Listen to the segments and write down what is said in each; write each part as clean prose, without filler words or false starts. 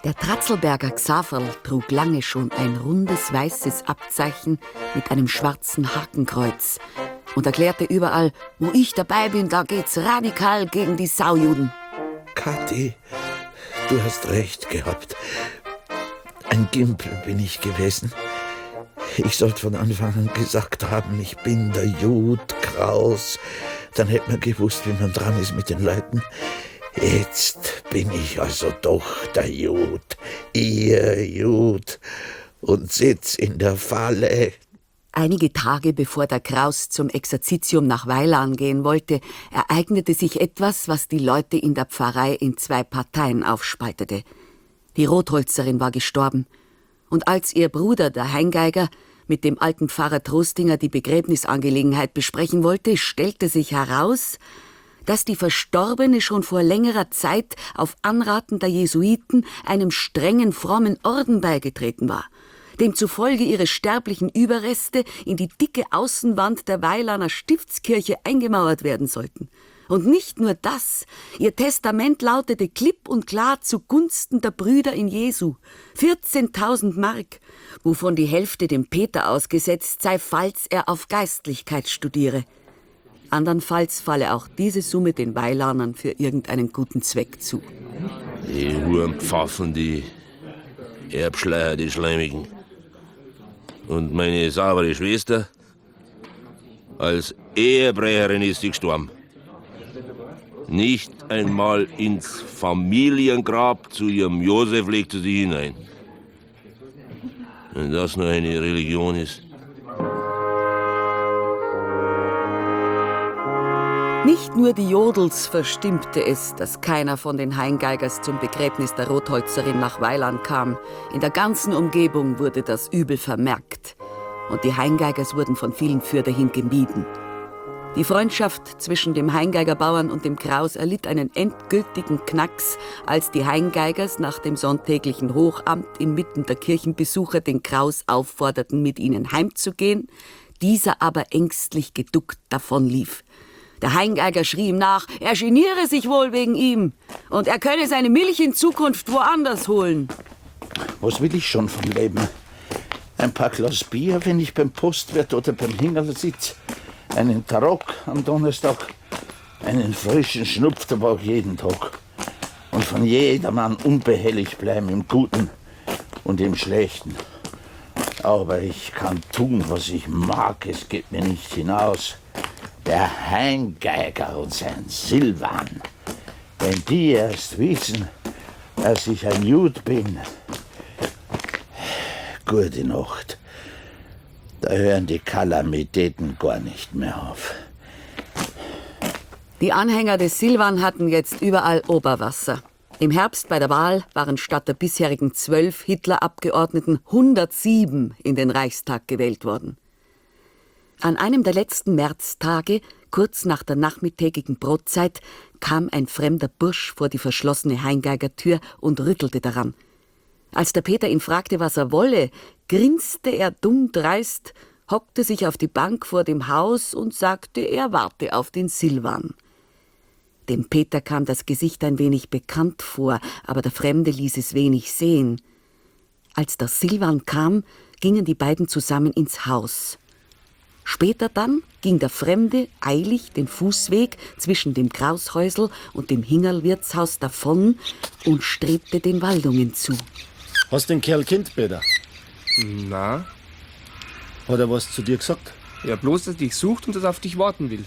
Der Tratzelberger Xaverl trug lange schon ein rundes weißes Abzeichen mit einem schwarzen Hakenkreuz und erklärte überall, wo ich dabei bin, da geht's radikal gegen die Saujuden. Kathi, du hast recht gehabt. Ein Gimpel bin ich gewesen. Ich sollte von Anfang an gesagt haben, ich bin der Jud Kraus. Dann hätte man gewusst, wie man dran ist mit den Leuten. Jetzt bin ich also doch der Jud, ihr Jud, und sitz in der Falle. Einige Tage bevor der Kraus zum Exerzitium nach Weilan gehen wollte, ereignete sich etwas, was die Leute in der Pfarrei in 2 Parteien aufspaltete. Die Rotholzerin war gestorben. Und als ihr Bruder, der Heingeiger, mit dem alten Pfarrer Trostinger die Begräbnisangelegenheit besprechen wollte, stellte sich heraus, dass die Verstorbene schon vor längerer Zeit auf Anraten der Jesuiten einem strengen, frommen Orden beigetreten war, demzufolge ihre sterblichen Überreste in die dicke Außenwand der Weilaner Stiftskirche eingemauert werden sollten. Und nicht nur das, ihr Testament lautete klipp und klar zugunsten der Brüder in Jesu. 14.000 Mark, wovon die Hälfte dem Peter ausgesetzt sei, falls er auf Geistlichkeit studiere. Andernfalls falle auch diese Summe den Weilanern für irgendeinen guten Zweck zu. Die Hurenpfaffen, die Erbschleier, die Schleimigen. Und meine saubere Schwester, als Ehebrecherin ist sie gestorben. Nicht einmal ins Familiengrab zu ihrem Josef legte sie hinein. Wenn das nur eine Religion ist. Nicht nur die Jodels verstimmte es, dass keiner von den Heingeigers zum Begräbnis der Rotholzerin nach Weiland kam. In der ganzen Umgebung wurde das übel vermerkt. Und die Heingeigers wurden von vielen fürderhin gemieden. Die Freundschaft zwischen dem Heingeigerbauern und dem Kraus erlitt einen endgültigen Knacks, als die Heingeigers nach dem sonntäglichen Hochamt inmitten der Kirchenbesucher den Kraus aufforderten, mit ihnen heimzugehen, dieser aber ängstlich geduckt davonlief. Der Heingeiger schrie ihm nach, er geniere sich wohl wegen ihm und er könne seine Milch in Zukunft woanders holen. Was will ich schon vom Leben? Ein paar Glas Bier, wenn ich beim Postwirt oder beim Hingerl sitze. Einen Tarock am Donnerstag, einen frischen Schnupftabak jeden Tag. Und von jedermann unbehelligt bleiben, im Guten und im Schlechten. Aber ich kann tun, was ich mag, es geht mir nicht hinaus. Der Heingeiger und sein Silvan, wenn die erst wissen, dass ich ein Jud bin. Gute Nacht. Da hören die Kalamitäten gar nicht mehr auf. Die Anhänger des Silvan hatten jetzt überall Oberwasser. Im Herbst bei der Wahl waren statt der bisherigen 12 Hitler-Abgeordneten 107 in den Reichstag gewählt worden. An einem der letzten Märztage, kurz nach der nachmittägigen Brotzeit, kam ein fremder Bursch vor die verschlossene Heingeigertür und rüttelte daran. Als der Peter ihn fragte, was er wolle, grinste er dumm dreist, hockte sich auf die Bank vor dem Haus und sagte, er warte auf den Silvan. Dem Peter kam das Gesicht ein wenig bekannt vor, aber der Fremde ließ es wenig sehen. Als der Silvan kam, gingen die beiden zusammen ins Haus. Später dann ging der Fremde eilig den Fußweg zwischen dem Kraushäusl und dem Hingerl-Wirtshaus davon und strebte den Waldungen zu. Hast den Kerl kennt, Peter? Na? Hat er was zu dir gesagt? Ja, bloß, dass dich sucht und dass er auf dich warten will.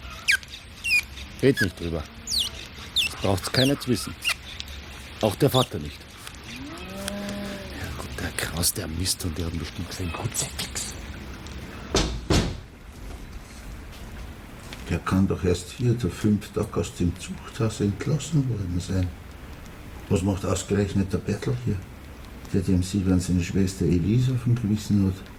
Red nicht drüber. Das braucht's keiner zu wissen. Auch der Vater nicht. Ja gut, der Kraus, der Mist, und der hat bestimmt gesehen, Gott sei fix. Der kann doch erst 4 oder 5 Tage aus dem Zuchthaus entlassen worden sein. Was macht ausgerechnet der Bertel hier, der dem Silvan seine Schwester Elisa auf dem Gewissen hat?